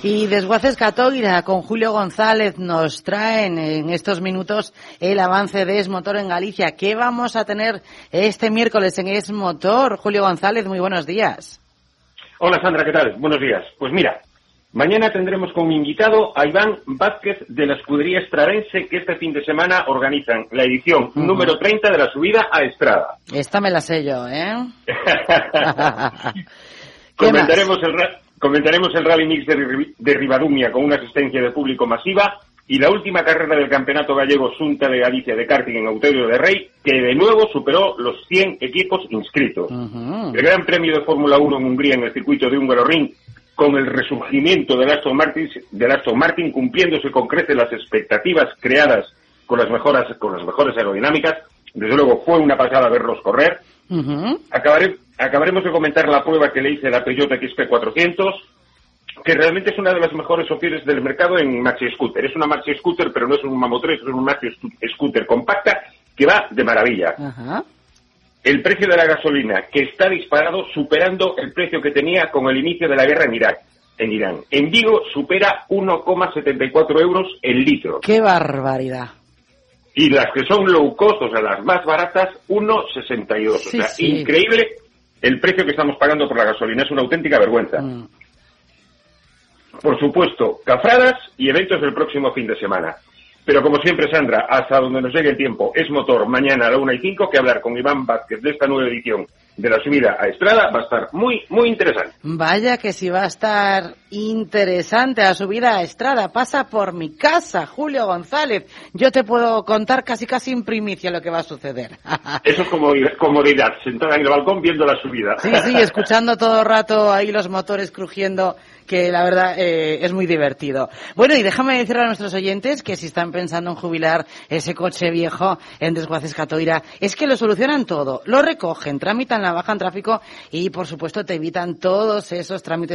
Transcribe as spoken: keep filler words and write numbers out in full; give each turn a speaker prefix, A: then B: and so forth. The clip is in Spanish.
A: Y Desguaces Catoira con Julio González nos traen en estos minutos el avance de Esmotor en Galicia. ¿Qué vamos a tener este miércoles en Esmotor? Julio González, muy buenos días.
B: Hola Sandra, ¿qué tal? Buenos días. Pues mira, mañana tendremos como invitado a Iván Vázquez de la escudería estradense, que este fin de semana organizan la edición uh-huh. número treinta de la subida a Estrada.
A: Esta me la sé yo, ¿eh?
B: comentaremos, el, comentaremos el Rally Mix de, de Ribadumia con una asistencia de público masiva y la última carrera del Campeonato Gallego Xunta de Galicia de karting en Outeiro de Rei, que de nuevo superó los cien equipos inscritos. Uh-huh. El Gran Premio de Fórmula uno en Hungría en el circuito de Hungaroring, con el resurgimiento del Aston Martin, del Aston Martin cumpliéndose con creces las expectativas creadas con las mejoras, con las mejores aerodinámicas. Desde luego fue una pasada verlos correr. Uh-huh. Acabaré, acabaremos de comentar la prueba que le hice la Peugeot X P cuatrocientos, que realmente es una de las mejores opciones del mercado en maxi scooter. Es una maxi scooter, pero no es un mamotrex, es un maxi scooter compacta que va de maravilla. Uh-huh. El precio de la gasolina, que está disparado, superando el precio que tenía con el inicio de la guerra en Irak, en Irán. En Vigo supera uno coma setenta y cuatro euros el litro.
A: ¡Qué barbaridad!
B: Y las que son low cost, o sea, las más baratas, uno coma sesenta y dos. Sí, o sea, sí. Increíble el precio que estamos pagando por la gasolina. Es una auténtica vergüenza. Mm. Por supuesto, cafradas y eventos del próximo fin de semana. Pero como siempre, Sandra, hasta donde nos llegue el tiempo, Esmotor mañana a la una y cinco, que hablar con Iván Vázquez de esta nueva edición de la subida a Estrada va a estar muy, muy interesante.
A: Vaya que sí va a estar interesante la subida a Estrada. Pasa por mi casa, Julio González. Yo te puedo contar casi casi en primicia lo que va a suceder.
B: Eso es comodidad, comodidad, sentada en el balcón viendo la subida.
A: Sí, sí, escuchando todo el rato ahí los motores crujiendo, que la verdad eh, es muy divertido. Bueno, y déjame decir a nuestros oyentes que si están pensando en jubilar ese coche viejo en Desguaces Catoira, es que lo solucionan todo. Lo recogen, tramitan la baja en tráfico y, por supuesto, te evitan todos esos trámites